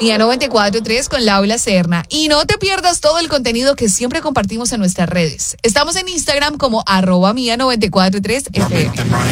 Mía 94.3 con Laura Serna. Y no te pierdas todo el contenido que siempre compartimos en nuestras redes. Estamos en Instagram como @Mía 94.3 FM.